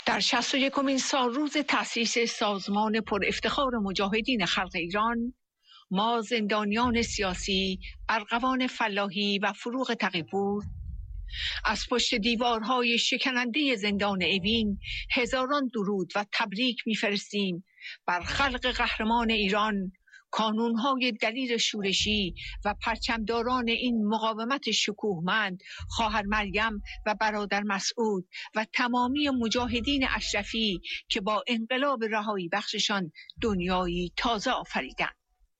در 61مین سالروز تأسیس سازمان پر افتخار مجاهدین خلق ایران، ما زندانیان سیاسی، ارغوان فلاحی و فروغ تقی‌پور از پشت دیوارهای شکننده زندان اوین هزاران درود و تبریک می‌فرستیم بر خلق قهرمان ایران، کانونهای دلیر شورشی و پرچمداران این مقاومت شکوهمند، خواهر مریم و برادر مسعود و تمامی مجاهدین اشرفی که با انقلاب رهایی بخششان دنیایی تازه آفریدند.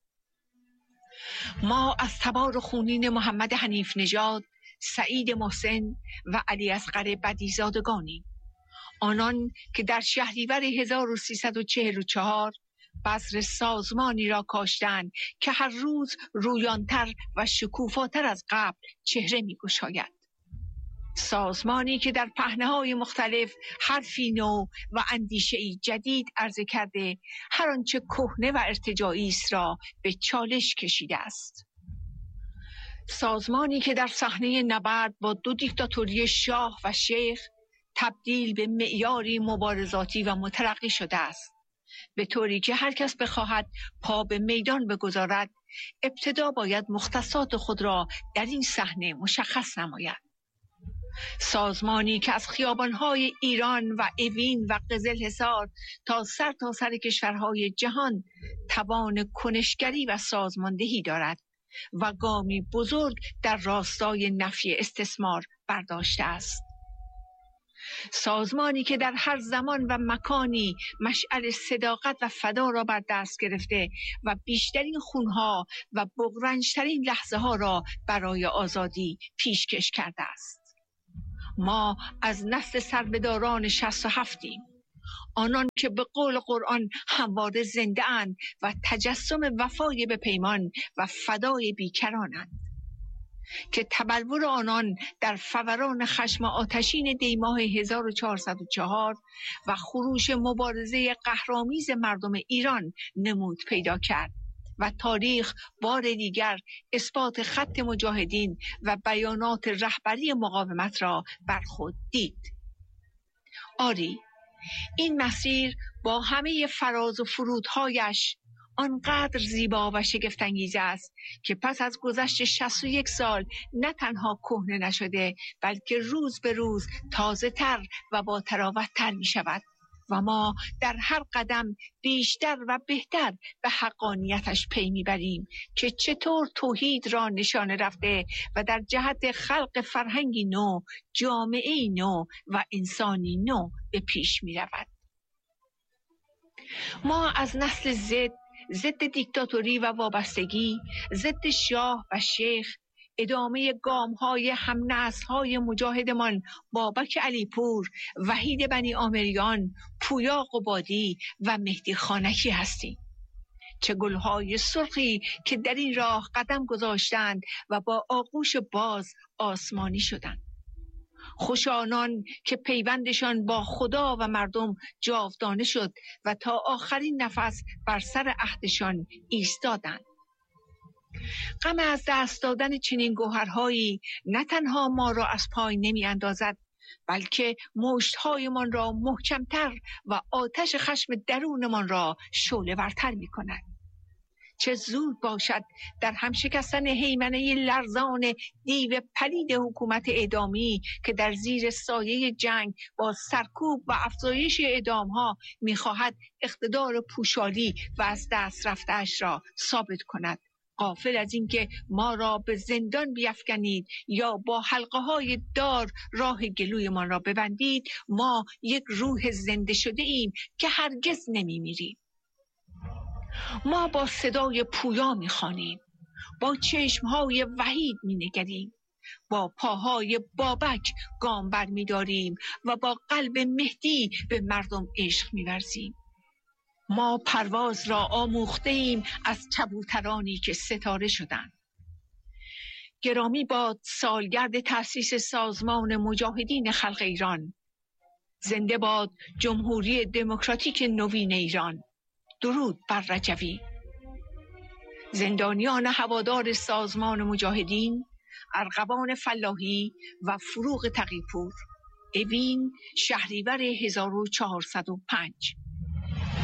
ما از تبار خونین محمد حنیف نژاد، سعید محسن و علی اصغر بدیزادگانیم، آنان که در شهریور 1344 بذر سازمانی را کاشتند که هر روز رویانتر و شکوفاتر از قبل چهره می‌گشاید. سازمانی که در پهنه‌های مختلف حرفی نو و اندیشه‌ای جدید عرضه کرده، هر آنچه کهنه و ارتجاعی است را به چالش کشیده است. سازمانی که در صحنه نبرد با دو دیکتاتوری شاه و شیخ تبدیل به معیاری مبارزاتی و مترقی شده است، به طوری که هر کس بخواهد پا به میدان بگذارد، ابتدا باید مختصات خود را در این صحنه مشخص نماید. سازمانی که از خیابان‌های ایران و اوین و قزلحصار تا سر کشورهای جهان توان کنشگری و سازماندهی دارد و گامی بزرگ در راستای نفی استثمار برداشته است. سازمانی که در هر زمان و مکانی مشعل صداقت و فدا را بر دست گرفته و بیشترین خونها و بغرنجترین لحظه ها را برای آزادی پیشکش کرده است. ما از نسل سربداران 67یم، آنان که به قول قرآن همواره زنده اند و تجسم وفای به پیمان و فدای بیکرانند، که تبلور آنان در فوران خشم آتشین دیماه 1404 و خروش مبارزه قهرآمیز مردم ایران نمود پیدا کرد و تاریخ بار دیگر اثبات خط مجاهدین و بیانات رهبری مقاومت را بر خود دید. آری، این مسیر با همه فراز و فرودهایش آنقدر زیبا و شگفت‌انگیز است که پس از گذشت 61 سال نه تنها کهنه نشده، بلکه روز به روز تازه تر و با تراوت تر می شود و ما در هر قدم بیشتر و بهتر به حقانیتش پی میبریم که چطور توحید را نشانه رفته و در جهت خلق فرهنگی نو، جامعه‌ای نو و انسانی نو به پیش می رود. ما از نسل ضد دیکتاتوری و وابستگی، ضد شاه و شیخ، ادامه گام‌های هم‌نسل‌های مجاهدمان بابک علیپور، وحید بنی آمریان، پویا قبادی و مهدی خانکی هستیم. چه گل‌های سرخی که در این راه قدم گذاشتند و با آغوش باز آسمانی شدند. خوش آنان که پیوندشان با خدا و مردم جاودانه شد و تا آخرین نفس بر سر عهدشان ایستادند. غم از دست دادن چنین گوهرهایی نه تنها ما را از پای نمی اندازد، بلکه مشت‌هایمان را محکمتر و آتش خشم درونمان را شعله‌ورتر می کند. چه زود باشد در هم شکستن هیمنه لرزان دیو پلید حکومت اعدامی که در زیر سایه جنگ با سرکوب و افزایش اعدامها می‌خواهد اقتدار پوشالی و از دست رفته‌اش را ثابت کند، غافل از اینکه ما را به زندان بیفکنید یا با حلقه‌های دار راه گلویمان را ببندید. ما یک روح زنده شده ایم که هرگز نمی‌میریم. ما با صدای پویا می‌خوانیم، با چشم‌های وحید می‌نگریم، با پاهای بابک گام برمی‌داریم و با قلب مهدی به مردم عشق می‌ورزیم. ما پرواز را آموخته ایم از کبوترانی که ستاره شدند. گرامی باد سالگرد تأسیس سازمان مجاهدین خلق ایران. زنده باد جمهوری دموکراتیک نوین ایران. درود بر رجوی. زندانیان هوادار سازمان مجاهدین، ارغوان فلاحی و فروغ تقی‌پور، اوین شهریور 1405